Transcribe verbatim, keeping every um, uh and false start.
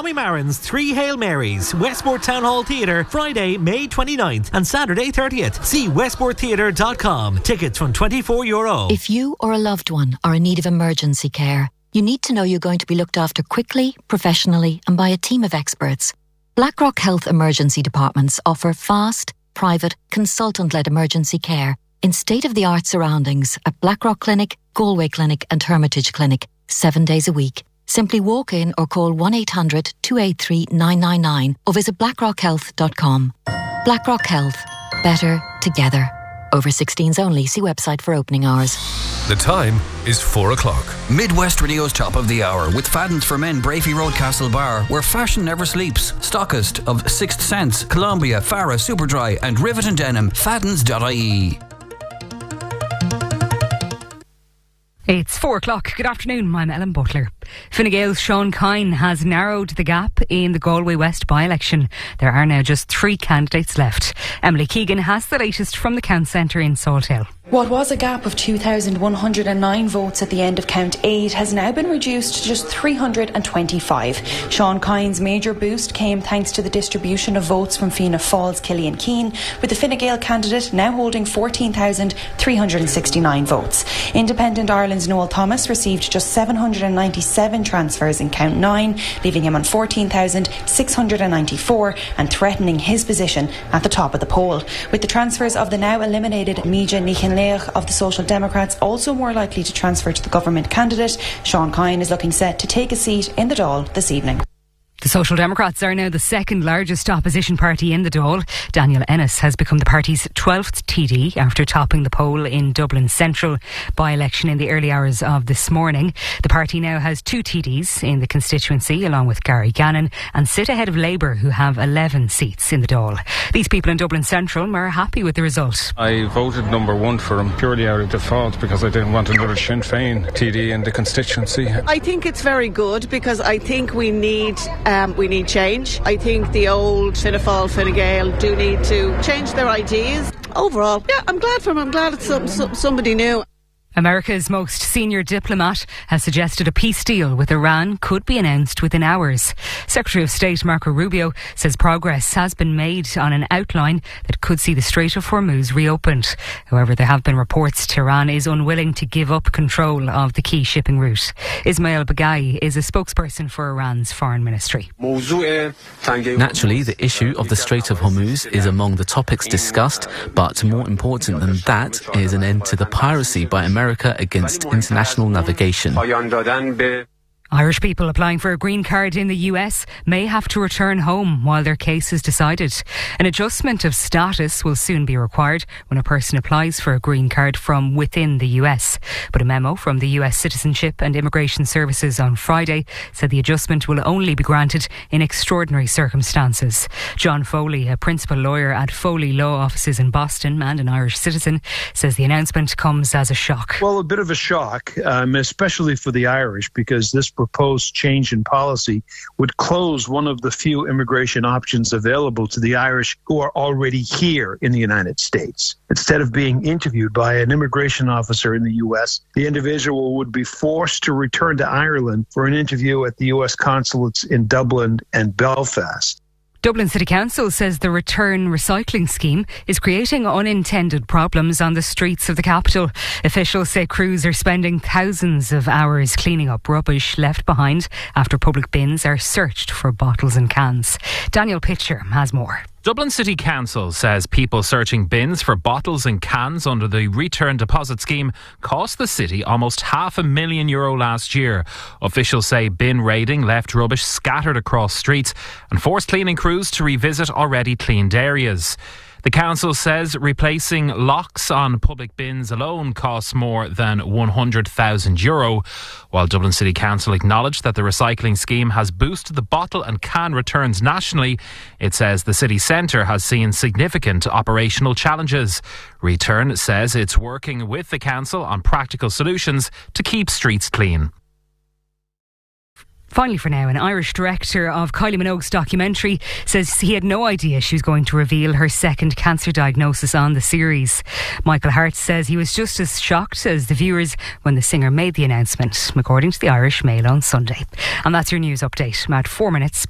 Tommy Marin's Three Hail Marys, Westport Town Hall Theatre, Friday, May twenty-ninth and Saturday thirtieth. See westport theatre dot com. Tickets from twenty-four euro. If you or a loved one are in need of emergency care, you need to know you're going to be looked after quickly, professionally and by a team of experts. Blackrock Health Emergency Departments offer fast, private, consultant-led emergency care in state-of-the-art surroundings at Blackrock Clinic, Galway Clinic and Hermitage Clinic, seven days a week. Simply walk in or call one eight hundred, two eight three, nine nine nine or visit blackrock health dot com. Blackrock Health. Better together. Over sixteens only. See website for opening hours. The time is four o'clock. Midwest Radio's Top of the Hour with Fadden's for Men, Brafey Road, Castlebar, where fashion never sleeps. Stockist of Sixth Sense, Columbia, Farah, Superdry and Rivet and Denim. Faddens dot I E. It's four o'clock. Good afternoon, I'm Ellen Butler. Fine Gael's Sean Kine has narrowed the gap in the Galway West by-election. There are now just three candidates left. Emily Keegan has the latest from the Count Centre in Salthill. What was a gap of two thousand one hundred nine votes at the end of count eight has now been reduced to just three hundred twenty-five. Sean Kine's major boost came thanks to the distribution of votes from Fianna Fáil's Killian Keane, with the Fine Gael candidate now holding fourteen thousand three hundred sixty-nine votes. Independent Ireland's Noel Thomas received just seven hundred ninety-seven transfers in count nine, leaving him on fourteen thousand six hundred ninety-four and threatening his position at the top of the poll. With the transfers of the now eliminated Mija Nichenleach of the Social Democrats also more likely to transfer to the government candidate, Sean Kine is looking set to take a seat in the Dáil this evening. The Social Democrats are now the second largest opposition party in the Dáil. Daniel Ennis has become the party's twelfth T D after topping the poll in Dublin Central by-election in the early hours of this morning. The party now has two T Ds in the constituency along with Gary Gannon and sit ahead of Labour, who have eleven seats in the Dáil. These people in Dublin Central are happy with the result. I voted number one for him purely out of default because I didn't want another Sinn Féin T D in the constituency. I think it's very good because I think we need Um, we need change. I think the old Fianna Fáil, Fine Gael do need to change their ideas. Overall, yeah, I'm glad for him. I'm glad it's some, some, somebody new. America's most senior diplomat has suggested a peace deal with Iran could be announced within hours. Secretary of State Marco Rubio says progress has been made on an outline that could see the Strait of Hormuz reopened. However, there have been reports Tehran is unwilling to give up control of the key shipping route. Ismail Baghai is a spokesperson for Iran's foreign ministry. Naturally, the issue of the Strait of Hormuz is among the topics discussed, but more important than that is an end to the piracy by America America against international navigation. Irish people applying for a green card in the U S may have to return home while their case is decided. An adjustment of status will soon be required when a person applies for a green card from within the U S. But a memo from the U S Citizenship and Immigration Services on Friday said the adjustment will only be granted in extraordinary circumstances. John Foley, a principal lawyer at Foley Law Offices in Boston and an Irish citizen, says the announcement comes as a shock. Well, a bit of a shock, um, especially for the Irish, because this proposed change in policy would close one of the few immigration options available to the Irish who are already here in the United States. Instead of being interviewed by an immigration officer in the U S, the individual would be forced to return to Ireland for an interview at the U S consulates in Dublin and Belfast. Dublin City Council says the return recycling scheme is creating unintended problems on the streets of the capital. Officials say crews are spending thousands of hours cleaning up rubbish left behind after public bins are searched for bottles and cans. Daniel Pitcher has more. Dublin City Council says people searching bins for bottles and cans under the return deposit scheme cost the city almost half a million euro last year. Officials say bin raiding left rubbish scattered across streets and forced cleaning crews to revisit already cleaned areas. The council says replacing locks on public bins alone costs more than one hundred thousand euro. While Dublin City Council acknowledged that the recycling scheme has boosted the bottle and can returns nationally, it says the city centre has seen significant operational challenges. Return says it's working with the council on practical solutions to keep streets clean. Finally for now, an Irish director of Kylie Minogue's documentary says he had no idea she was going to reveal her second cancer diagnosis on the series. Michael Hart says he was just as shocked as the viewers when the singer made the announcement, according to the Irish Mail on Sunday. And that's your news update. I'm at four minutes